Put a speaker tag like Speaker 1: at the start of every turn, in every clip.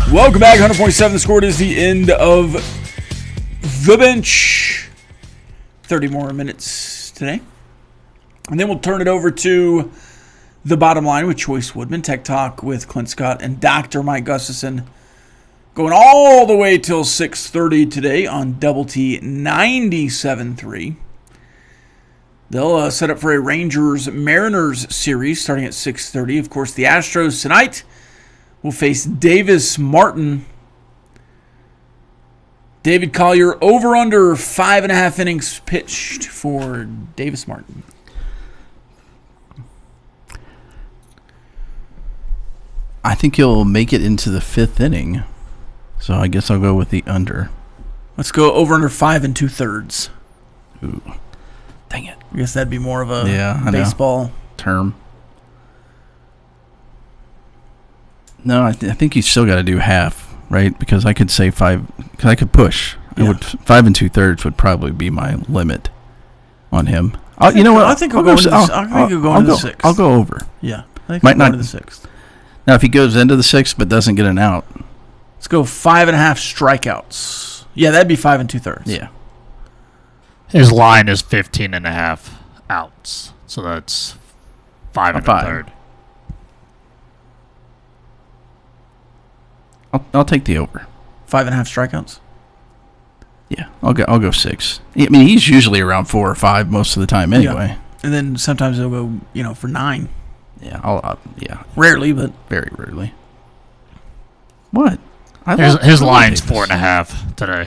Speaker 1: Welcome back. 100.7 The Score. It is the end of the bench. 30 more minutes today. And then we'll turn it over to the bottom line with Choice Woodman. Tech Talk with Clint Scott and Dr. Mike Gustafson. Going all the way till 6:30 today on Double T 97.3. They'll set up for a Rangers-Mariners series starting at 6:30. Of course, the Astros tonight will face Davis Martin. David Collier over under 5.5 innings pitched for Davis Martin.
Speaker 2: I think he'll make it into the 5th inning. So I guess I'll go with the under.
Speaker 1: Let's go over under 5 2/3.
Speaker 2: Ooh. Dang it.
Speaker 1: I guess that'd be more of a
Speaker 2: I
Speaker 1: baseball
Speaker 2: know. Term. No, I think you still got to do half, right? Because I could say 5. Because I could push.
Speaker 1: Yeah.
Speaker 2: 5 2/3 would probably be my limit on him. You know what?
Speaker 1: I think I'll go into the 6th.
Speaker 2: I'll go over.
Speaker 1: Yeah. I think
Speaker 2: Might
Speaker 1: I'll
Speaker 2: not
Speaker 1: go into the 6th.
Speaker 2: Now, if he goes into the 6th but doesn't get an out.
Speaker 1: Let's go 5.5 strikeouts. Yeah, that'd be 5 2/3.
Speaker 2: Yeah.
Speaker 3: His line is 15.5 outs. So that's 5 1/3.
Speaker 2: I'll take the over.
Speaker 1: 5.5 strikeouts?
Speaker 2: Yeah, I'll go 6. I mean, he's usually around 4 or 5 most of the time anyway.
Speaker 1: Yeah. And then sometimes he'll go, for 9.
Speaker 2: Yeah,
Speaker 1: Rarely, but
Speaker 2: very rarely. What?
Speaker 3: His line's 4.5 today.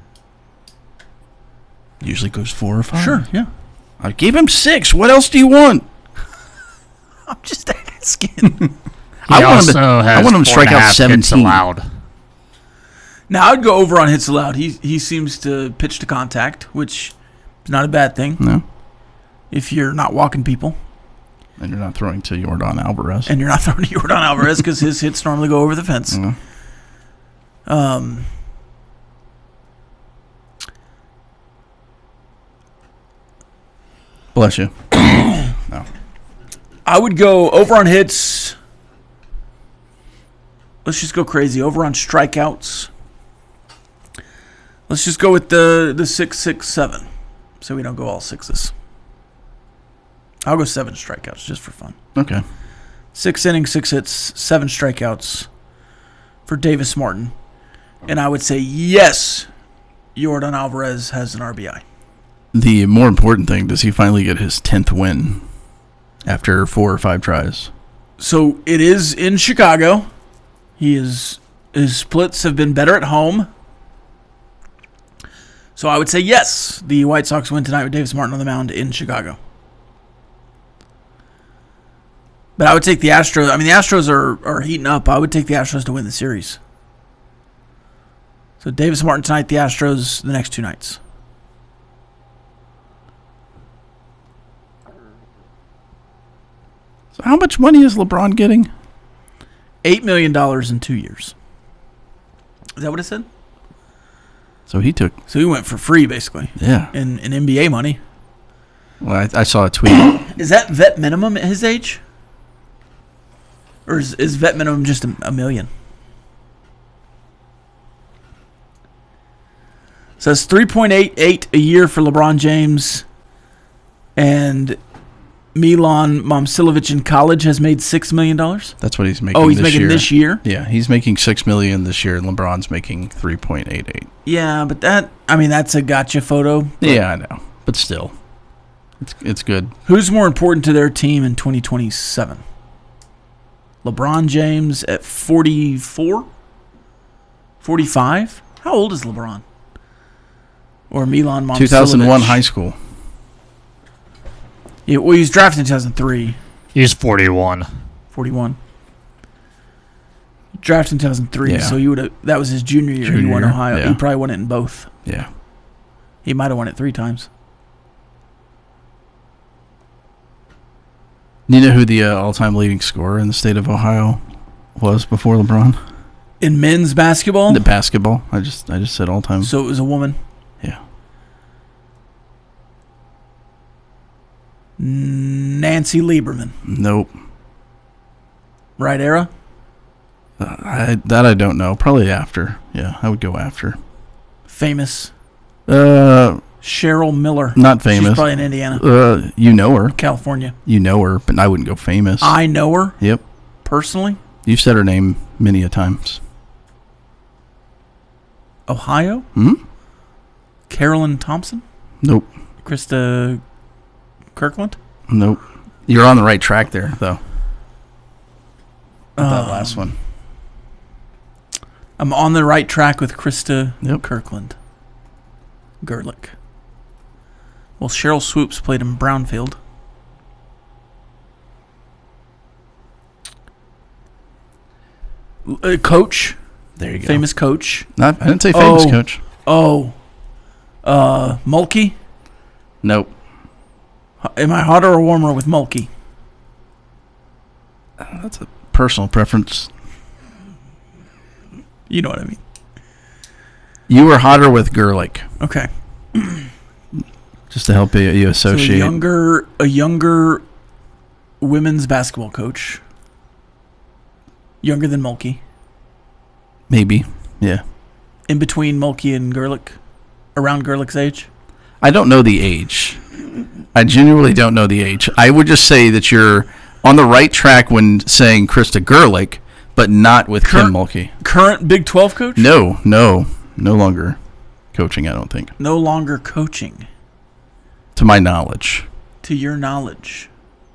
Speaker 2: Usually goes 4 or 5.
Speaker 1: Sure, yeah.
Speaker 2: I gave him 6. What else do you want?
Speaker 1: I'm just asking.
Speaker 2: I want him to strike out 17.
Speaker 3: Allowed.
Speaker 1: Now, I'd go over on hits allowed. He seems to pitch to contact, which is not a bad thing.
Speaker 2: No.
Speaker 1: If you're not walking people.
Speaker 2: And you're not throwing to Yordan Alvarez.
Speaker 1: And you're not throwing to Yordan Alvarez because his hits normally go over the fence.
Speaker 2: Mm-hmm. Bless you. No.
Speaker 1: I would go over on hits. Let's just go crazy. Over on strikeouts. Let's just go with the 6-6-7. So we don't go all 6s. I'll go 7 strikeouts just for fun.
Speaker 2: Okay.
Speaker 1: 6 innings, 6 hits, 7 strikeouts for Davis Martin. And I would say, yes, Yordan Alvarez has an RBI.
Speaker 2: The more important thing, does he finally get his 10th win after 4 or 5 tries?
Speaker 1: So it is in Chicago. His splits have been better at home. So I would say, yes, the White Sox win tonight with Davis Martin on the mound in Chicago. But I would take the Astros. I mean, the Astros are heating up. I would take the Astros to win the series. So Davis Martin tonight, the Astros the next 2 nights.
Speaker 2: So how much money is LeBron getting?
Speaker 1: $8 million in 2 years. Is that what it said?
Speaker 2: So he
Speaker 1: went for free, basically.
Speaker 2: Yeah.
Speaker 1: In NBA money.
Speaker 2: Well, I saw a tweet.
Speaker 1: Is that vet minimum at his age? Or is vet minimum just a million? So it's $3.88 a year for LeBron James. And Milan Momcilovic in college has made $6 million.
Speaker 2: That's what he's making.
Speaker 1: Oh, he's making this year?
Speaker 2: Yeah, he's making $6 million this year, and LeBron's making 3.88.
Speaker 1: Yeah, but that's a gotcha photo.
Speaker 2: Yeah, I know. But still, it's good.
Speaker 1: Who's more important to their team in 2027? LeBron James at 44? 45? How old is LeBron? Or Milan Momcilovic?
Speaker 2: 2001 high school.
Speaker 1: Yeah, well, he was drafted in 2003.
Speaker 3: He's 41.
Speaker 1: 41. Drafted in 2003,
Speaker 2: Yeah.
Speaker 1: so that was his junior year. He won Ohio.
Speaker 2: Yeah.
Speaker 1: He probably won it in both.
Speaker 2: Yeah.
Speaker 1: He might have won it 3 times.
Speaker 2: Do you know who the all-time leading scorer in the state of Ohio was before LeBron?
Speaker 1: In men's basketball?
Speaker 2: The basketball. I just said all-time.
Speaker 1: So it was a woman?
Speaker 2: Yeah.
Speaker 1: Nancy Lieberman.
Speaker 2: Nope.
Speaker 1: Right era?
Speaker 2: That I don't know. Probably after. Yeah, I would go after.
Speaker 1: Famous.
Speaker 2: Cheryl
Speaker 1: Miller.
Speaker 2: Not famous.
Speaker 1: She's probably in Indiana.
Speaker 2: You know her.
Speaker 1: California.
Speaker 2: You know her, but I wouldn't go famous.
Speaker 1: I know her.
Speaker 2: Yep.
Speaker 1: Personally.
Speaker 2: You've said her name many a times.
Speaker 1: Ohio? Carolyn Thompson?
Speaker 2: Nope.
Speaker 1: Krista Kirkland?
Speaker 2: Nope. You're on the right track there, though. That last one.
Speaker 1: I'm on the right track with Krista
Speaker 2: Yep.
Speaker 1: Kirkland. Gerlich. Well, Cheryl Swoops played in Brownfield. Coach.
Speaker 2: There you go.
Speaker 1: Famous coach.
Speaker 2: I didn't say famous coach.
Speaker 1: Mulkey.
Speaker 2: Nope.
Speaker 1: Am I hotter or warmer with Mulkey?
Speaker 2: That's a personal preference.
Speaker 1: You know what I mean.
Speaker 2: You were hotter with Gerlich.
Speaker 1: Okay.
Speaker 2: Just to help you associate.
Speaker 1: So a younger women's basketball coach. Younger than Mulkey.
Speaker 2: Maybe. Yeah.
Speaker 1: In between Mulkey and Gerlich. Around Gerlich's age.
Speaker 2: I don't know the age. I genuinely don't know the age. I would just say that you're on the right track when saying Krista Gerlich, but not with Kim Mulkey.
Speaker 1: Current Big 12 coach?
Speaker 2: No longer coaching, I don't think.
Speaker 1: No longer coaching.
Speaker 2: To my knowledge.
Speaker 1: To your knowledge.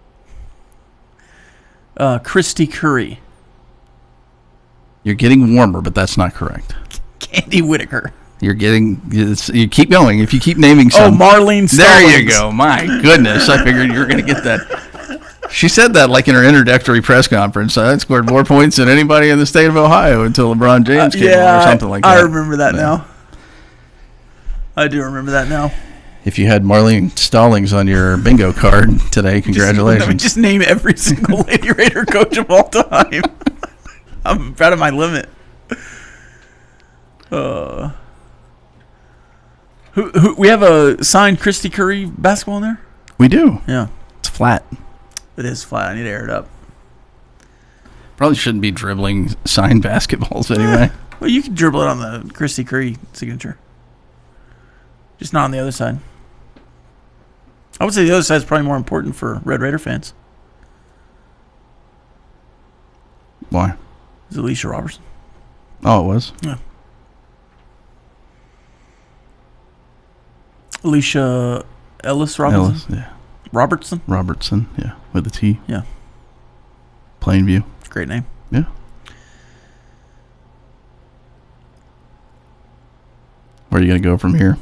Speaker 1: Christy Curry.
Speaker 2: You're getting warmer, but that's not correct.
Speaker 1: Candy Whitaker.
Speaker 2: You keep going. If you keep naming some.
Speaker 1: Marlene Stallings.
Speaker 2: There you go. My goodness. I figured you were going to get that. She said that like in her introductory press conference. I scored more points than anybody in the state of Ohio until LeBron James came on or something like that.
Speaker 1: I remember that now. I do remember that now.
Speaker 2: If you had Marlene Stallings on your bingo card today, congratulations.
Speaker 1: Just name every single Lady Raider coach of all time. I'm out of my limit. Who we have a signed Christy Curry basketball in there?
Speaker 2: We do.
Speaker 1: Yeah.
Speaker 2: It's flat.
Speaker 1: It is flat. I need to air it up.
Speaker 2: Probably shouldn't be dribbling signed basketballs anyway.
Speaker 1: Well, you can dribble it on the Christy Curry signature. Just not on the other side. I would say the other side is probably more important for Red Raider fans.
Speaker 2: Why?
Speaker 1: It's Alicia Robertson.
Speaker 2: Oh, it was?
Speaker 1: Yeah. Alicia Ellis Robertson?
Speaker 2: Yeah.
Speaker 1: Robertson,
Speaker 2: yeah. With a T.
Speaker 1: Yeah.
Speaker 2: Plainview.
Speaker 1: Great name.
Speaker 2: Yeah. Where are you going to go from here?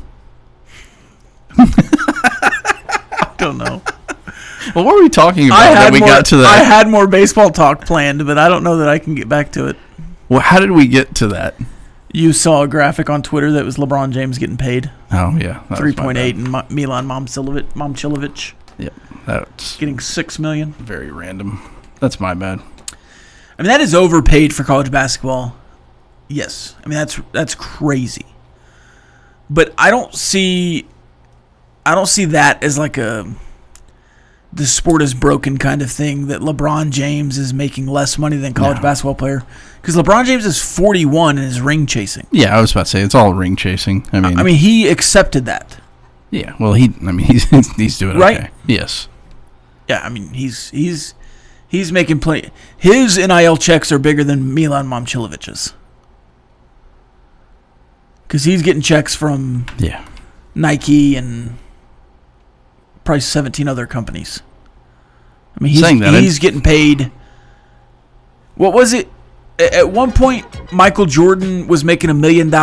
Speaker 1: I don't know.
Speaker 2: Well, what were we talking about that we got to that?
Speaker 1: I had more baseball talk planned, but I don't know that I can get back to it.
Speaker 2: Well, how did we get to that?
Speaker 1: You saw a graphic on Twitter that was LeBron James getting paid.
Speaker 2: Oh, yeah.
Speaker 1: 3.8 and Milan Momcilovic.
Speaker 2: Yep. That's
Speaker 1: getting $6 million.
Speaker 2: Very random. That's my bad.
Speaker 1: I mean, that is overpaid for college basketball. Yes. I mean, that's crazy. But I don't see that as like the sport is broken kind of thing, that LeBron James is making less money than college basketball player. Because LeBron James is 41 and is ring chasing.
Speaker 2: Yeah, I was about to say, it's all ring chasing. I mean,
Speaker 1: he accepted that.
Speaker 2: Yeah, well, he's doing
Speaker 1: right?
Speaker 2: Okay. Yes.
Speaker 1: Yeah, I mean, he's making play. His NIL checks are bigger than Milan Momcilovic's. Because he's getting checks from Nike and probably 17 other companies. I mean, he's getting paid. What was it? At one point, Michael Jordan was making $1 million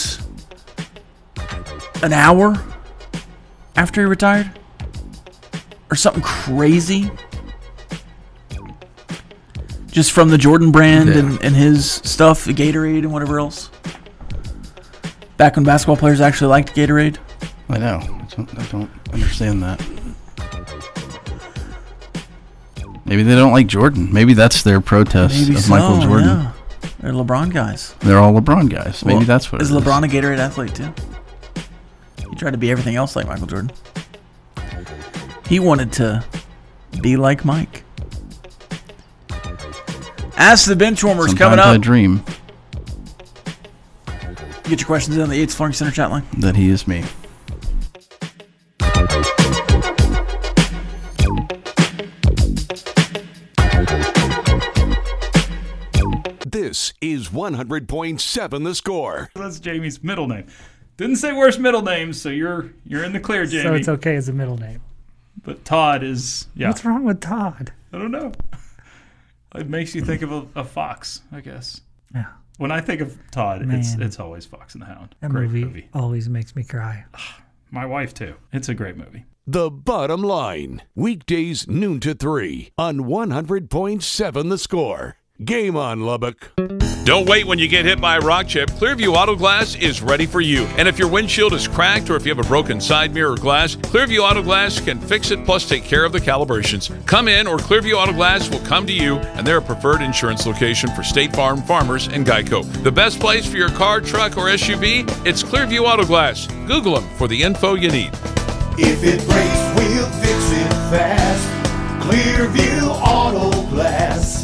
Speaker 1: an hour after he retired, or something crazy, just from the Jordan brand and his stuff, the Gatorade and whatever else. Back when basketball players actually liked Gatorade.
Speaker 2: I know. I don't understand that. Maybe they don't like Jordan. Maybe that's their protest of Michael Jordan.
Speaker 1: Yeah. They're LeBron guys.
Speaker 2: They're all LeBron guys. Maybe that's what it is.
Speaker 1: Is LeBron a Gatorade athlete too? He tried to be everything else like Michael Jordan. He wanted to be like Mike. Ask the Benchwarmers
Speaker 2: Sometimes
Speaker 1: coming up.
Speaker 2: I dream
Speaker 1: Get your questions in on the Yates Flooring Center chat line.
Speaker 2: that he is me.
Speaker 4: This is 100.7 The Score.
Speaker 5: That's Jamie's middle name. Didn't say worst middle names, so you're in the clear, Jamie.
Speaker 6: So it's okay as a middle name.
Speaker 5: But Todd is, yeah.
Speaker 6: What's wrong with Todd?
Speaker 5: I don't know. It makes you think of a fox, I guess.
Speaker 6: Yeah.
Speaker 5: When I think of Todd,
Speaker 6: Man.
Speaker 5: it's always Fox and the Hound.
Speaker 6: That
Speaker 5: Great
Speaker 6: movie always makes me cry.
Speaker 5: My wife, too. It's a great movie.
Speaker 4: The Bottom Line. Weekdays noon to 3 on 100.7 The Score. Game on, Lubbock.
Speaker 7: Don't wait when you get hit by a rock chip. Clearview Auto Glass is ready for you. And if your windshield is cracked or if you have a broken side mirror or glass, Clearview Auto Glass can fix it plus take care of the calibrations. Come in or Clearview Auto Glass will come to you, and they're a preferred insurance location for State Farm, Farmers, and Geico. The best place for your car, truck, or SUV? It's Clearview Auto Glass. Google them for the info you need.
Speaker 8: If it breaks, we'll fix it fast. Clearview Auto Glass.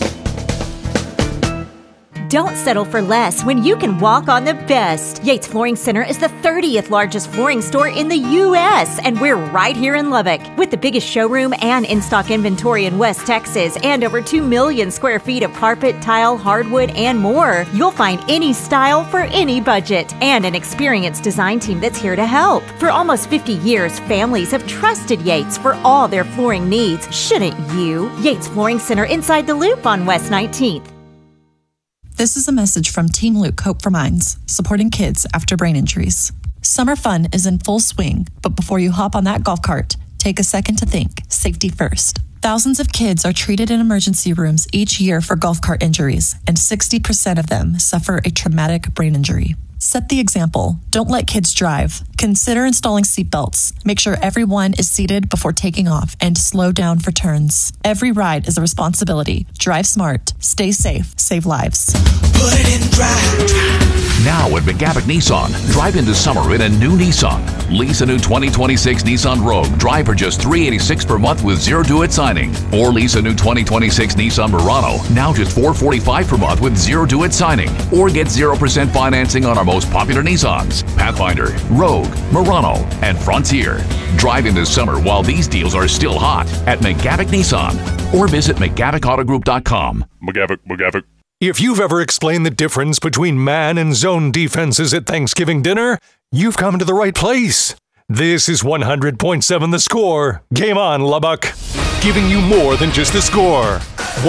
Speaker 9: Don't settle for less when you can walk on the best. Yates Flooring Center is the 30th largest flooring store in the U.S., and we're right here in Lubbock. With the biggest showroom and in-stock inventory in West Texas and over 2 million square feet of carpet, tile, hardwood, and more, you'll find any style for any budget and an experienced design team that's here to help. For almost 50 years, families have trusted Yates for all their flooring needs. Shouldn't you? Yates Flooring Center inside the Loop on West 19th.
Speaker 10: This is a message from Team Luke Hope for Minds, supporting kids after brain injuries. Summer fun is in full swing, but before you hop on that golf cart, take a second to think. Safety first. Thousands of kids are treated in emergency rooms each year for golf cart injuries, and 60% of them suffer a traumatic brain injury. Set the example. Don't let kids drive. Consider installing seatbelts. Make sure everyone is seated before taking off and slow down for turns. Every ride is a responsibility. Drive smart. Stay safe. Save lives.
Speaker 8: Put it in drive.
Speaker 11: Now at McGavick Nissan, drive into summer in a new Nissan. Lease a new 2026 Nissan Rogue. Drive for just $386 per month with zero due at signing. Or lease a new 2026 Nissan Murano. Now just $445 per month with zero due at signing. Or get 0% financing on our most popular Nissans: Pathfinder, Rogue, Murano, and Frontier. Drive into summer while these deals are still hot at McGavick Nissan. Or visit McGavickAutogroup.com.
Speaker 12: McGavick. If you've ever explained the difference between man and zone defenses at Thanksgiving dinner, you've come to the right place. This is 100.7 The Score. Game on, Lubbock. Giving you more than just the score.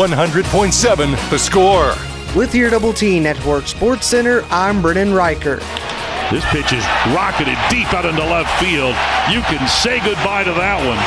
Speaker 12: 100.7 The Score.
Speaker 13: With your Double T Network Sports Center, I'm Brennan Riker.
Speaker 14: This pitch is rocketed deep out into left field. You can say goodbye to that one.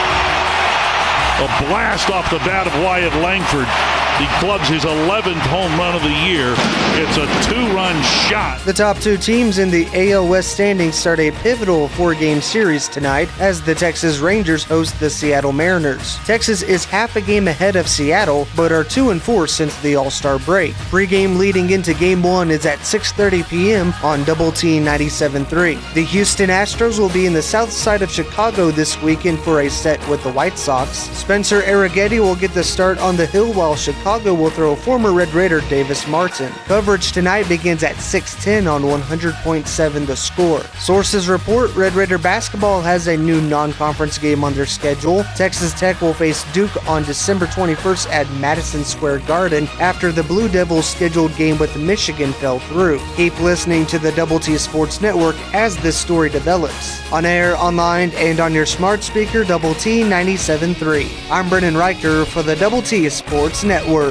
Speaker 14: A blast off the bat of Wyatt Langford. He clubs his 11th home run of the year. It's a 2-run shot.
Speaker 13: The top two teams in the AL West standings start a pivotal 4-game series tonight as the Texas Rangers host the Seattle Mariners. Texas is half a game ahead of Seattle, but are 2-4 since the All-Star break. Pre-game leading into Game 1 is at 6:30 p.m. on Double T 97.3. The Houston Astros will be in the south side of Chicago this weekend for a set with the White Sox. Spencer Arrighetti will get the start on the hill while Chicago will throw former Red Raider Davis Martin. Coverage tonight begins at 6:10 on 100.7 The Score. Sources report Red Raider basketball has a new non-conference game on their schedule. Texas Tech will face Duke on December 21st at Madison Square Garden after the Blue Devils' scheduled game with Michigan fell through. Keep listening to the Double T Sports Network as this story develops. On air, online, and on your smart speaker, Double T 97.3. I'm Brennan Riker for the Double T Sports Network.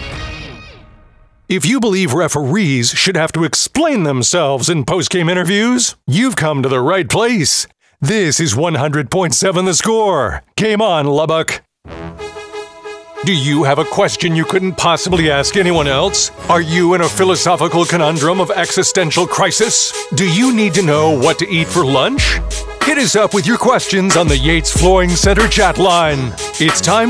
Speaker 12: If you believe referees should have to explain themselves in post-game interviews, you've come to the right place. This is 100.7 The Score. Game on, Lubbock. Do you have a question you couldn't possibly ask anyone else? Are you in a philosophical conundrum of existential crisis? Do you need to know what to eat for lunch? Hit us up with your questions on the Yates Flooring Center chat line. It's time